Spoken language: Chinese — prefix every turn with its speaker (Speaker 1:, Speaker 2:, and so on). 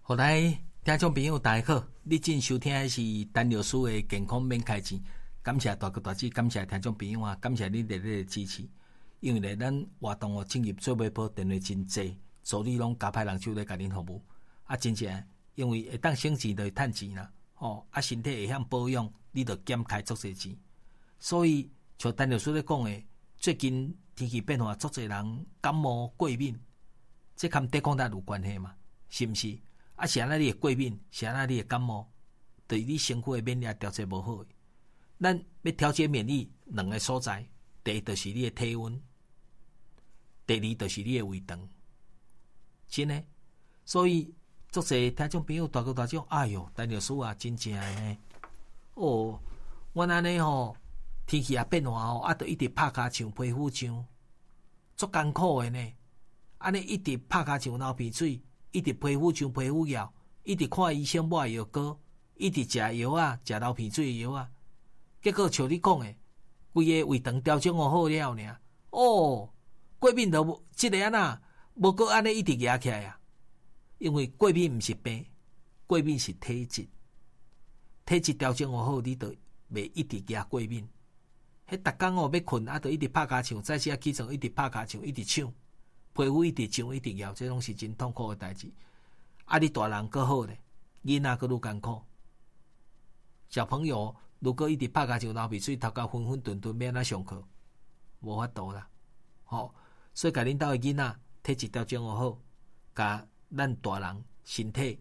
Speaker 1: 后来听众朋友大家好，你正收听的是陈老师的健康免开钱。感谢大哥大姐，感谢听众朋友啊，感谢你热烈的支持。因为咧，咱活动进入做尾波电话真济，助理拢加派人手来甲恁服务。啊，真正因为会当省钱就会趁钱啦，身体会晓保养，你就减开足侪钱。所以像陈老师咧讲的，最近天气变化，足侪人感冒过敏，这跟抵抗力有关系嘛？是毋是？是安那你会过敏，是安那你会感冒，对你身躯的免疫调节无好的。咱要调节免疫，两个所在，第一就是你的体温，第二就是你的胃肠。真的，所以足侪听众朋友大哥大姐，哎哟，陈老师啊，真正的呢。阮安尼天气也变化就一直拍骹唱、皮肤唱，足艰苦的呢。安尼一直拍骹唱、流鼻水。一直皮肤像皮肤药，一直看医生买药膏，一直食药啊，食流鼻水的药啊。结果像你讲的，规个胃肠调整好了呢。过敏都即个啊，无过安尼一直压起来啊。因为过敏毋是病，过敏是体质。体质调整好，你就袂一直压过敏。迄逐工要困就一直拍骹唱，早时起床一直拍骹唱，一直唱。皮肤一直痒一直咬，这拢是真痛苦的代志。你大人更好咧，囡仔更愈艰苦。小朋友如果一直拍骹唱、流鼻水、头壳昏昏顿顿，要安怎上课？无法度啦。所以甲恁兜的囡仔体质调整好，甲咱大人身体